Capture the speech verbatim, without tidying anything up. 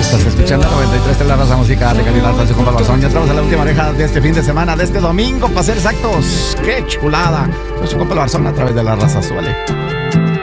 Estás escuchando noventa y tres de la raza musical de calidad con su compa Barzón. Ya entramos a la última oreja de este fin de semana, de este domingo, para ser exactos. ¡Qué chulada! Con su compa Barzón a través de la raza. Suele.